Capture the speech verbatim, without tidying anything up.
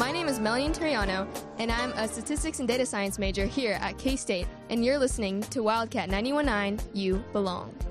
My name is Melanie Turiano, and I'm a statistics and data science major here at K-State, and you're listening to Wildcat ninety-one point nine, You Belong.